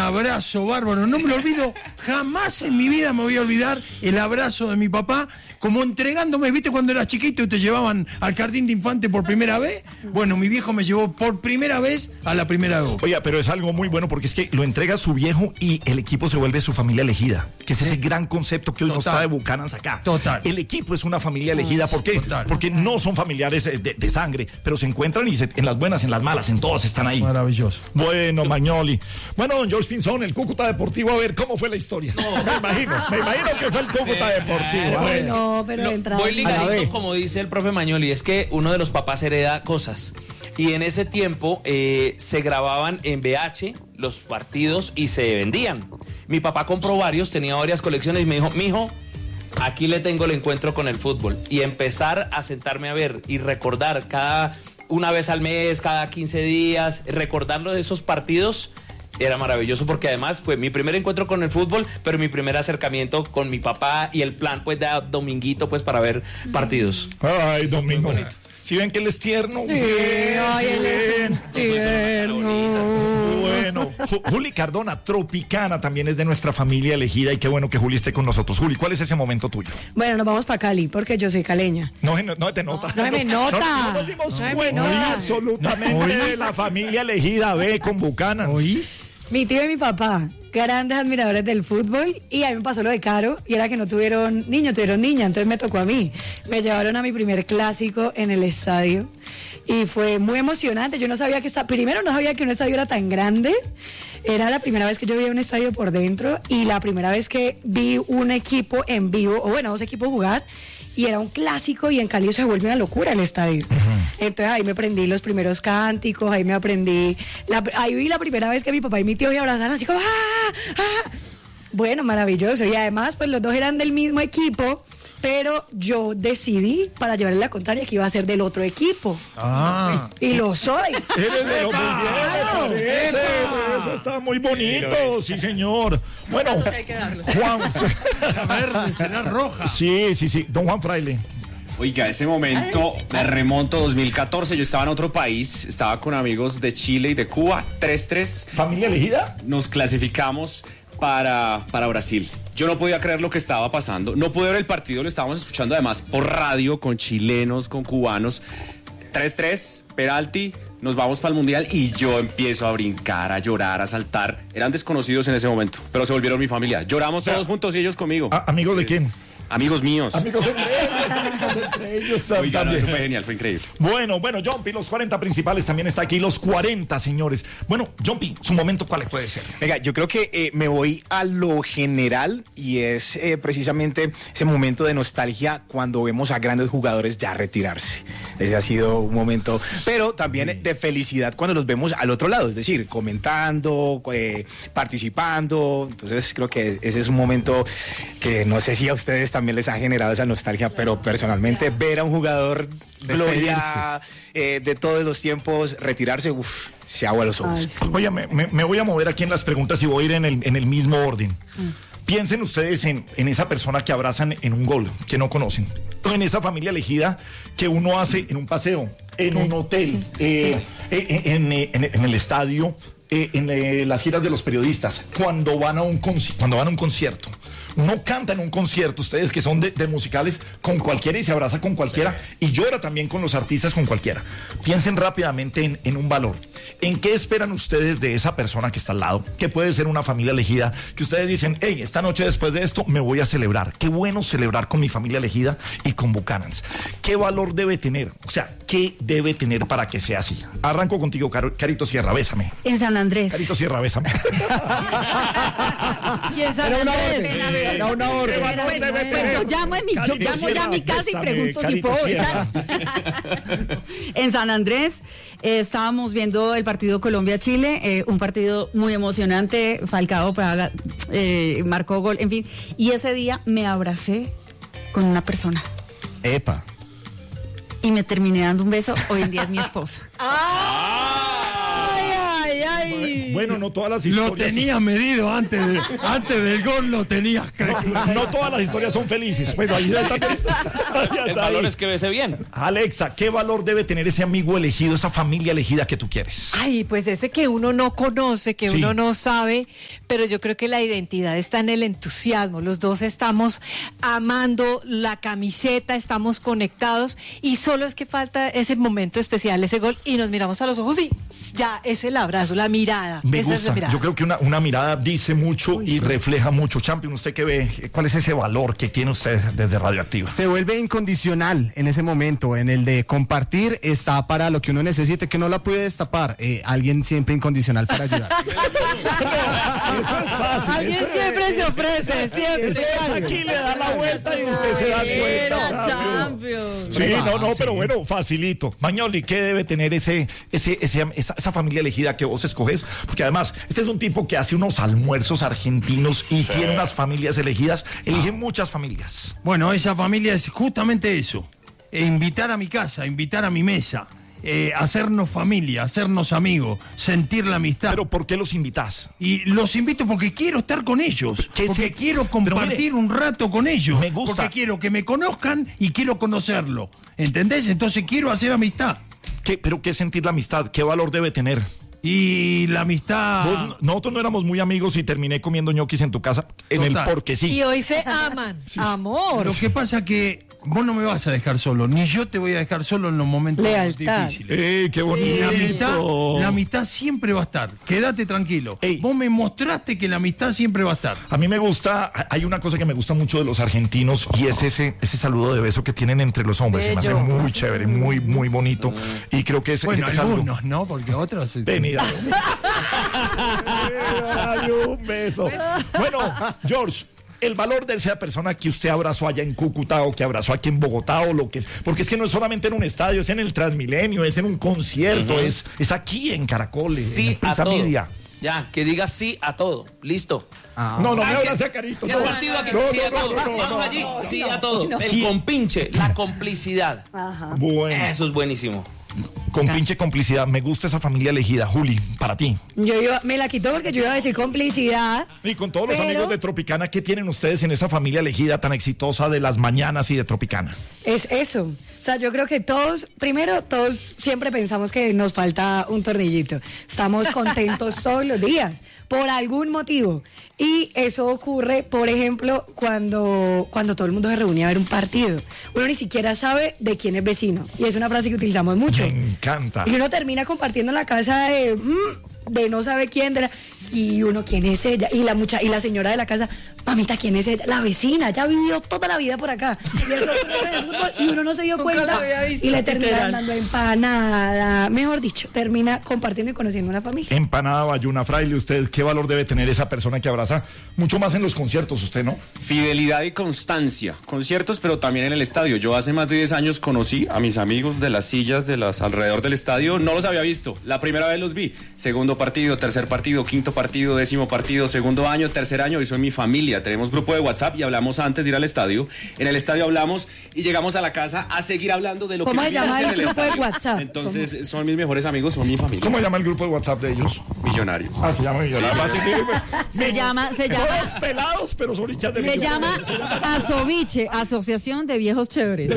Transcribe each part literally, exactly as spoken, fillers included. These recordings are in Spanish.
abrazo bárbaro, no me lo olvido, jamás en mi vida me voy a olvidar el abrazo de mi papá, como entregándome, ¿viste cuando eras chiquito y te llevaban al jardín de infante por primera vez? Bueno, mi viejo me llevó por primera vez a la primera vez. Oiga, pero es algo muy bueno porque es que lo entrega su viejo y el equipo se vuelve su familia elegida, que es sí. ese gran concepto que hoy Total. nos trae Bucanans acá. Total. El equipo es una familia elegida, ¿por qué? Total. Porque no son familiares de, de sangre, pero se encuentran y se, en las buenas, en las malas, en todas están ahí. Maravilloso. Bueno, Magnoli. Bueno, don George Pinzón, el Cúcuta Deportivo, a ver, ¿cómo fue la historia? No, me imagino, me imagino que fue el Cúcuta eh, Deportivo. A ver. No, pero no, entrada. Voy ligadito, como dice el profe Magnoli, es que uno de los papás hereda cosas. Y en ese tiempo eh, se grababan en V H los partidos y se vendían. Mi papá compró varios, tenía varias colecciones y me dijo, mijo, aquí le tengo el encuentro con el fútbol. Y empezar a sentarme a ver y recordar cada una vez al mes, cada quince días, recordarlo de esos partidos era maravilloso porque además fue mi primer encuentro con el fútbol, pero mi primer acercamiento con mi papá y el plan pues de dominguito pues para ver partidos. Ay, domingo. ¿Sí ven que él es tierno? Sí, sí, ay, sí él es tierno. Bueno, Juli Cardona, Tropicana, también es de nuestra familia elegida y qué bueno que Juli esté con nosotros. Juli, ¿cuál es ese momento tuyo? Bueno, nos vamos para Cali porque yo soy caleña. No, no, no te nota. No, no me nota. No, no nos dimos no cuenta. Me nota. Absolutamente la familia elegida ve con Bucanans. ¿Oís? Mi tío y mi papá, grandes admiradores del fútbol, y a mí me pasó lo de Caro, y era que no tuvieron niño, tuvieron niña, entonces me tocó a mí. Me llevaron a mi primer clásico en el estadio, y fue muy emocionante. Yo no sabía que, esta, primero no sabía que un estadio era tan grande, era la primera vez que yo vi un estadio por dentro, y la primera vez que vi un equipo en vivo, o bueno, dos equipos jugar, y era un clásico, y en Cali eso se vuelve una locura el estadio. Uh-huh. Entonces ahí me aprendí los primeros cánticos, ahí me aprendí, la, ahí vi la primera vez que mi papá y mi tío me abrazaron así como ¡ah! ¡ah! Bueno, maravilloso, y además pues los dos eran del mismo equipo, pero yo decidí para llevarle la contraria que iba a ser del otro equipo. Ah. Y lo soy. Eres de lo muy bien, me parece. Eso está muy bonito, sí señor. Bueno, Juan. La verde será roja. Sí, sí, sí. Don Juan Fraile. Oiga, ese momento me remonto dos mil catorce, yo estaba en otro país, estaba con amigos de Chile y de Cuba, tres tres. ¿Familia elegida? Nos clasificamos para, para Brasil. Yo no podía creer lo que estaba pasando, no pude ver el partido, lo estábamos escuchando además por radio, con chilenos, con cubanos. tres tres, penalti, nos vamos para el Mundial y yo empiezo a brincar, a llorar, a saltar. Eran desconocidos en ese momento, pero se volvieron mi familia. Lloramos todos juntos y ellos conmigo. ¿A- ¿Amigos de quién? Amigos míos. Amigos entre ellos, amigos entre ellos. Oiga, no, eso fue genial, fue increíble. Bueno, bueno, Jumpy, los cuarenta principales también está aquí, los cuarenta, señores. Bueno, Jumpy, su momento, ¿cuál puede ser? Venga, yo creo que eh, me voy a lo general y es eh, precisamente ese momento de nostalgia cuando vemos a grandes jugadores ya retirarse. Ese ha sido un momento, pero también de felicidad cuando los vemos al otro lado, es decir, comentando, eh, participando. Entonces creo que ese es un momento que no sé si a ustedes también les ha generado esa nostalgia, pero personalmente ver a un jugador gloria eh, de todos los tiempos retirarse, uff, se agua los ojos. Oye, me, me, me voy a mover aquí en las preguntas y voy a ir en el, en el mismo orden. Mm. Piensen ustedes en, en esa persona que abrazan en un gol, que no conocen, o en esa familia elegida que uno hace en un paseo, en un hotel, sí. Eh, sí. En, en, en, en el estadio, eh, en eh, las giras de los periodistas, cuando van a un conci- cuando van a un concierto. No canta en un concierto, ustedes que son de, de musicales, con cualquiera y se abraza con cualquiera y llora también con los artistas con cualquiera. Piensen rápidamente en, en un valor. ¿En qué esperan ustedes de esa persona que está al lado? Que puede ser una familia elegida, que ustedes dicen, hey, esta noche después de esto me voy a celebrar. Qué bueno celebrar con mi familia elegida y con Bucanans. ¿Qué valor debe tener? O sea, ¿qué debe tener para que sea así? Arranco contigo, Car- Carito Sierra, bésame. En San Andrés. Carito Sierra, bésame. Y en San Andrés. Era una orden. Pues, pues yo llamo, en mi, yo llamo ya a mi casa y pregunto si puedo besar. En San Andrés eh, estábamos viendo el partido Colombia-Chile, eh, un partido muy emocionante. Falcao Praga, eh, marcó gol, en fin. Y ese día me abracé con una persona. Epa. Y me terminé dando un beso. Hoy en día es mi esposo. ¡Ay, ay, ay! Ay. Bueno, no todas las historias. Lo tenías medido antes, de, antes del gol, lo tenías. No, no todas las historias son felices. Bueno, ahí también. El valor es que bese bien. Alexa, ¿qué valor debe tener ese amigo elegido, esa familia elegida que tú quieres? Ay, pues ese que uno no conoce, que Sí. uno no sabe, pero yo creo que la identidad está en el entusiasmo. Los dos estamos amando la camiseta, estamos conectados y solo es que falta ese momento especial, ese gol, y nos miramos a los ojos y ya es el abrazo, la mirada. Me esa es la gusta. mirada. Yo creo que una, una mirada dice mucho y refleja mucho. Champion, ¿usted qué ve? ¿Cuál es ese valor que tiene usted desde Radioactiva? Se vuelve incondicional en ese momento, en el de compartir, está para lo que uno necesite, que no la puede destapar. Eh, alguien siempre incondicional para ayudar. Eso es fácil. Alguien eso es- siempre se ofrece, siempre. eso es aquí le da la vuelta y usted se da cuenta. Champion. Sí, no, no, pero bueno, facilito. Mañoli, ¿qué debe tener ese, ese, ese, esa, esa familia elegida que vos escoges? Porque además, este es un tipo que hace unos almuerzos argentinos y tiene unas familias elegidas. Elige muchas familias. Bueno, esa familia es justamente eso. E invitar a mi casa, invitar a mi mesa, eh, hacernos familia, hacernos amigos, sentir la amistad. Pero ¿por qué los invitas? Y los invito porque quiero estar con ellos, ¿Qué porque se- quiero Pero compartir mire, un rato con ellos, me gusta. porque quiero que me conozcan y quiero conocerlo, ¿entendés? Entonces quiero hacer amistad. ¿Qué, pero ¿qué sentir la amistad? ¿Qué valor debe tener? Y la amistad... Vos- nosotros no éramos muy amigos y terminé comiendo ñoquis en tu casa en Total. el porque sí. Y hoy se aman. Amor. Lo que pasa que vos no me vas a dejar solo, ni yo te voy a dejar solo en los momentos Lealtad. difíciles. ¡Eh, qué Y bonito! la amistad, la amistad siempre va a estar. Quédate tranquilo. Ey. Vos me mostraste que la amistad siempre va a estar. A mí me gusta, hay una cosa que me gusta mucho de los argentinos y es ese, ese saludo de beso que tienen entre los hombres. Se me hace Bello. muy chévere, muy, muy bonito. Y creo que es, Bueno, es algo. algunos, ¿no? Porque otros... Vení, dale. Dale un beso. Bueno, George. El valor de esa persona que usted abrazó allá en Cúcuta o que abrazó aquí en Bogotá o lo que es, porque es que no es solamente en un estadio, es en el Transmilenio, es en un concierto, uh-huh. es, es aquí en Caracol, Sí en a Prensa todo. Media. Ya, que diga sí a todo. Listo. No, no me Ay, abrace ¿qué- a Carito. ¿Qué no. partido aquí? No, Sí no, a no, todo. no, no, Vamos no. allí. Sí a todo. El Sí. compinche, la complicidad. Bueno, Eso es buenísimo. con pinche complicidad. Me gusta esa familia elegida. Juli, para ti. Yo iba, me la quitó porque yo iba a decir complicidad. Y con todos los Pero- amigos de Tropicana, ¿qué tienen ustedes en esa familia elegida tan exitosa de las mañanas y de Tropicana? Es eso. O sea, yo creo que todos, primero, todos siempre pensamos que nos falta un tornillito. Estamos contentos todos los días, por algún motivo. Y eso ocurre, por ejemplo, cuando, cuando todo el mundo se reúne a ver un partido. Uno ni siquiera sabe de quién es vecino. Y es una frase que utilizamos mucho. Me encanta. Y uno termina compartiendo la casa de, mm, de no sabe quién, de la, y uno, ¿quién es ella? Y la mucha, y la señora de la casa, mamita, ¿quién es ella? La vecina, ya ha vivido toda la vida por acá. Y, eso ocurre en el fútbol, y uno no se dio Nunca cuenta la había visto, y le termina literal. dando empanada. Mejor dicho, termina compartiendo y conociendo una familia. Empanada, Bayuna, Fraile, ¿usted qué valor debe tener esa persona que abraza? Mucho más en los conciertos, usted, ¿no? Fidelidad y constancia. Conciertos, pero también en el estadio. Yo hace más de diez años conocí a mis amigos de las sillas de las alrededor del estadio. No los había visto. La primera vez los vi. Segundo partido, tercer partido, quinto partido, décimo partido, segundo año, tercer año. Y soy mi familia. Tenemos grupo de WhatsApp y hablamos antes de ir al estadio. En el estadio hablamos y llegamos a la casa a seguir hablando de lo que ¿Cómo se vivimos llama en el el grupo de estadio. WhatsApp? Entonces, son mis mejores amigos, son mi familia. ¿Cómo se llama el grupo de WhatsApp de ellos? Millonarios. Ah, se llama Millonarios. Fácil, mire, pues. Se llama, se llama, Todos pelados, pero son hinchas de se llama Asoviche, Asociación de Viejos Chéveres.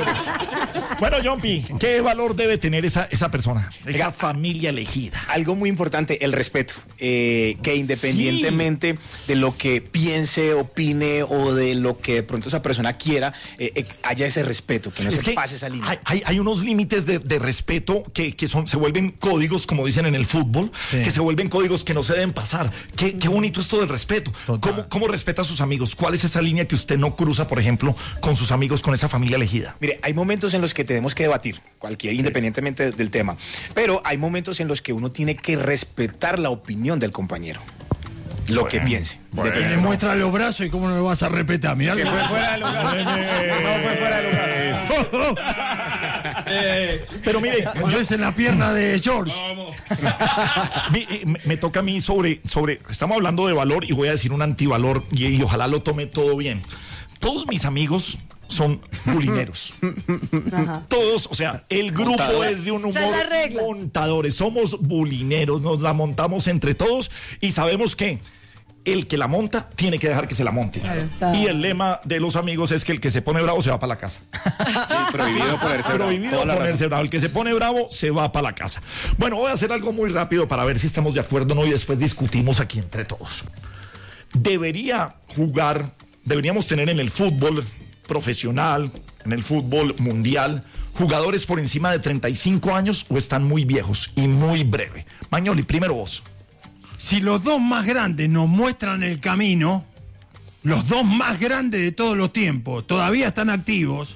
Bueno, Jompi, ¿qué valor debe tener esa, esa persona? Esa familia elegida. Algo muy importante, el respeto. Eh, que independientemente de lo que piense, opine o de lo que de pronto esa persona quiera, eh, eh, haya ese respeto, que no Es se que pase esa línea. Hay, hay, hay unos límites de, de respeto que, que son, se vuelven códigos, como dicen en el fútbol, Sí. que se vuelven códigos que no se deben pasar. Qué, qué bonito esto del respeto. ¿Cómo, ¿Cómo respeta a sus amigos? ¿Cuál es esa línea que usted no cruza, por ejemplo, con sus amigos, con esa familia elegida? Mire, hay momentos en los que tenemos que debatir, cualquier, independientemente del tema, pero hay momentos en los que uno tiene que respetar la opinión del compañero, lo que piense. Y le muestra los brazos y cómo no lo vas a respetar. Mirá lo que fue fuera de lugar. No fue fuera de lugar. Pero mire, Yo es en la pierna de George. Mi- eh, me, me toca a mí sobre, sobre, estamos hablando de valor y voy a decir un antivalor y, y ojalá lo tome todo bien. Todos mis amigos son bulineros. Ajá. Todos, o sea, el grupo Montadores. es de un Esa humor es la regla. montadores, somos bulineros, nos la montamos entre todos y sabemos que el que la monta tiene que dejar que se la monte. Claro. Y el lema de los amigos es que el que se pone bravo se va para la casa. Sí, prohibido ponerse bravo. Prohibido Toda la ponerse razón. bravo. El que se pone bravo se va para la casa. Bueno, voy a hacer algo muy rápido para ver si estamos de acuerdo o no y después discutimos aquí entre todos. Debería jugar, deberíamos tener en el fútbol profesional, en el fútbol mundial, jugadores por encima de treinta y cinco años o están muy viejos y muy breve. Mañoli, primero vos. Si los dos más grandes nos muestran el camino, los dos más grandes de todos los tiempos, todavía están activos,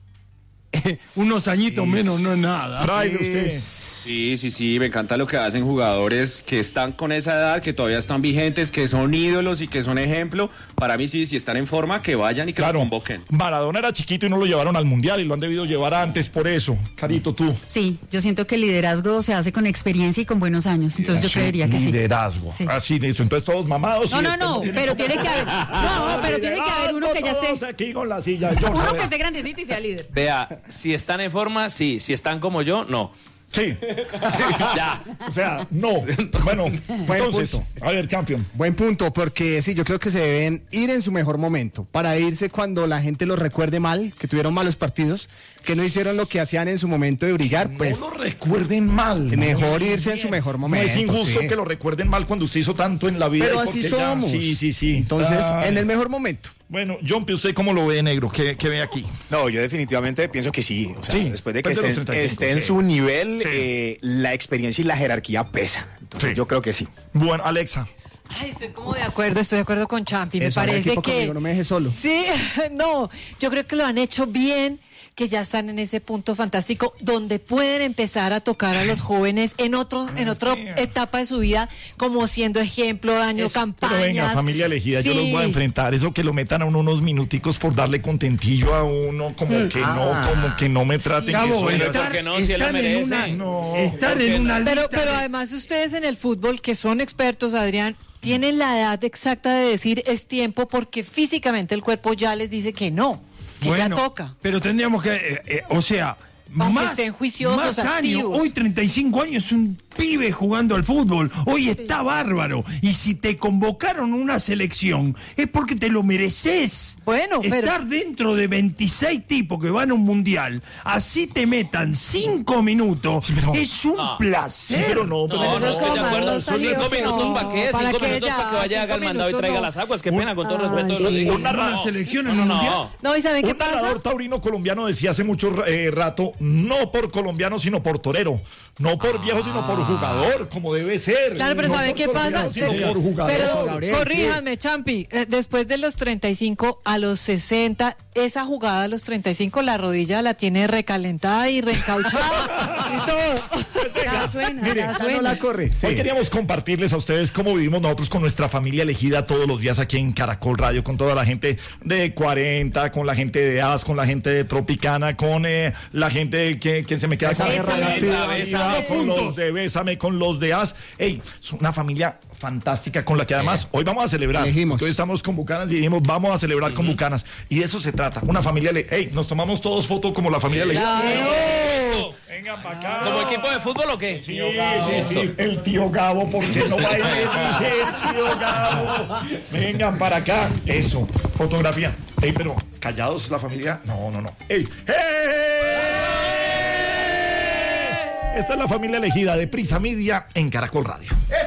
unos añitos menos no es nada. Fraile, usted. Sí, sí, sí, me encanta lo que hacen jugadores que están con esa edad, que todavía están vigentes, que son ídolos y que son ejemplo. Para mí sí, si están en forma, que vayan y que Claro, los convoquen. Maradona era chiquito y no lo llevaron al mundial y lo han debido llevar antes por eso. Carito, tú. Sí, yo siento que el liderazgo se hace con experiencia y con buenos años. Entonces yo creería que sí. Liderazgo. Sí. Así, listo. Entonces todos mamados. No, y no, después no, tienen- pero tiene que haber, no, pero tiene que haber uno que ya Todos esté, aquí con la silla. Yo, uno a que ver. esté grandecito y sea líder. Vea, si están en forma, sí. Si están como yo, no. Sí. Ya. O sea, no. Bueno, entonces, punto. a ver, champion. Buen punto, porque sí, yo creo que se deben ir en su mejor momento, para irse cuando la gente los recuerde mal, que tuvieron malos partidos, que no hicieron lo que hacían en su momento de brillar, pues no lo recuerden mal. mejor Muy irse en su mejor No momento. es injusto sí. que lo recuerden mal cuando usted hizo tanto en la vida. Pero y así porque ya- somos. Sí, sí, sí. Entonces, Ay. en el mejor momento. Bueno, John, ¿usted cómo lo ve, negro? ¿Qué, qué ve aquí? No, yo definitivamente pienso que sí. O sea, Sí, después de que después de los esté, treinta y cinco, esté en sí. su nivel, Sí. eh, la experiencia y la jerarquía pesa. Entonces Sí. yo creo que sí. Bueno, Alexa. Ay, estoy como de acuerdo, estoy de acuerdo con Champi. Me Eso, haga parece equipo que. conmigo, no me deje solo. Sí, no, yo creo que lo han hecho bien, que ya están en ese punto fantástico donde pueden empezar a tocar a los jóvenes en otro, en otra etapa de su vida, como siendo ejemplo, daño, campañas. Pero venga, familia elegida, yo Sí. los voy a enfrentar. Eso que lo metan a uno unos minuticos por darle contentillo a uno, como que no, como que no me traten. Gabo, que soy- estar, ¿por qué no? Si él la estar en merece. una, No, estar ¿por qué en no? una Pero, lista pero de- además ustedes en el fútbol, que son expertos, Adrián, tienen la edad exacta de decir es tiempo porque físicamente el cuerpo ya les dice que no, que Bueno, ya toca. Pero tendríamos que, eh, eh, o sea, Aunque más, estén juiciosos, más años. activos. Hoy treinta y cinco años es un pibe jugando al fútbol. Hoy está bárbaro. Y si te convocaron a una selección es porque te lo mereces. Bueno, pero- Estar dentro de veintiséis tipos que van a un mundial, así te metan cinco minutos, pero- es un No. placer. Sí, pero no, pero No, eso no es estoy de como acuerdo. Marlos Son cinco salió que minutos no, para qué, para cinco que minutos ya, para que vaya, haga el cinco mandado y minutos traiga no. las aguas. Qué pena, con todo Ay, respeto. sí. lo digo. Una No, selección no, en no, un no. mundial. No, ¿y saben qué Un pasa? narrador taurino colombiano decía hace mucho eh, rato, no por colombiano, sino por torero. No por viejo, sino por jugador, como debe ser. Claro, pero No ¿sabe por qué pasa? colombiano, sino Sí. por jugador. Pero Gabriel, corríjanme, Champi, eh, después de los treinta y cinco a los sesenta, esa jugada a los treinta y cinco, la rodilla la tiene recalentada y reencauchada y todo. Ya suena, Mire, ya Ya no suena. la corre. Sí. Hoy queríamos compartirles a ustedes cómo vivimos nosotros con nuestra familia elegida todos los días aquí en Caracol Radio, con toda la gente de cuarenta, con la gente de A S, con la gente de Tropicana, con eh, la gente de que, ¿quién se me queda? Bésame, Con- Bésame, Bésame. con los de Bésame, con los de A S. Ey, es una familia fantástica con la que además hoy vamos a celebrar. Elegimos. Hoy estamos con Bucanas y dijimos vamos a celebrar con Bucanas. Y de eso se trata, una familia. le- Ey, nos tomamos todos fotos como la familia elegida. Claro. Vengan para acá. ¿Como equipo de fútbol o qué? Sí, sí, sí, el tío Gabo, porque no va a ir, dice el tío Gabo. Vengan para acá. Eso, fotografía. Ey, pero callados la familia. No, no, no. Ey, ¡hey! Esta es la familia elegida de Prisa Media en Caracol Radio.